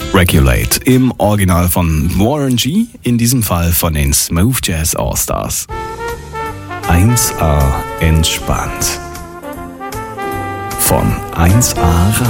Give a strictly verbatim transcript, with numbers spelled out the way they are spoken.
Regulate im Original von Warren G, in diesem Fall von den Smooth Jazz All-Stars. eins A entspannt. Von eins A